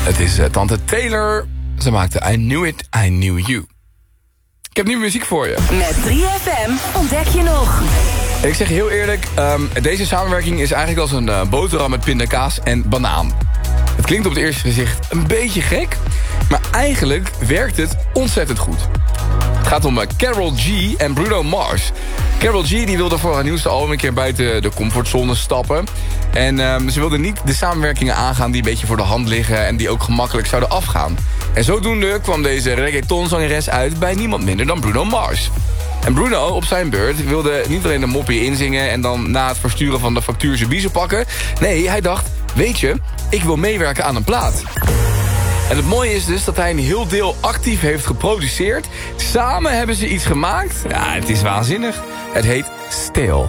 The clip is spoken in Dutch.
Het is tante Taylor. Ze maakte I Knew It, I Knew You. Ik heb nu muziek voor je. Met 3FM ontdek je nog. Ik zeg je heel eerlijk, deze samenwerking is eigenlijk als een boterham met pindakaas en banaan. Het klinkt op het eerste gezicht een beetje gek, maar eigenlijk werkt het ontzettend goed. Het gaat om Karol G en Bruno Mars. Karol G die wilde voor haar nieuwste album een keer buiten de comfortzone stappen. En ze wilde niet de samenwerkingen aangaan die een beetje voor de hand liggen en die ook gemakkelijk zouden afgaan. En zodoende kwam deze reggaetonzangeres uit bij niemand minder dan Bruno Mars. En Bruno op zijn beurt wilde niet alleen een moppie inzingen en dan na het versturen van de factuur zijn biezen pakken. Nee, hij dacht, weet je, ik wil meewerken aan een plaat. En het mooie is dus dat hij een heel deel actief heeft geproduceerd. Samen hebben ze iets gemaakt. Ja, het is waanzinnig. Het heet Still.